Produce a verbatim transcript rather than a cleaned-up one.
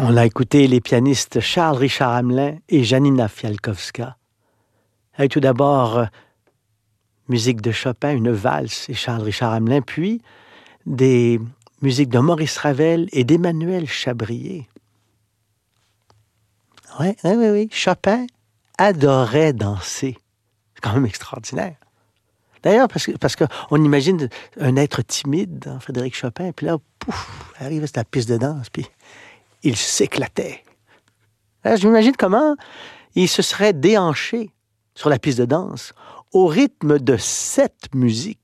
On a écouté les pianistes Charles-Richard Hamelin et Janina Fialkowska. Avec tout d'abord, euh, musique de Chopin, une valse et Charles-Richard Hamelin, puis des musiques de Maurice Ravel et d'Emmanuel Chabrier. Oui, oui, oui, oui. Chopin adorait danser. C'est quand même extraordinaire. D'ailleurs, parce que parce qu'on imagine un être timide, hein, Frédéric Chopin, puis là, pouf, arrive à la piste de danse, puis il s'éclatait. Alors, je m'imagine comment il se serait déhanché sur la piste de danse au rythme de cette musique.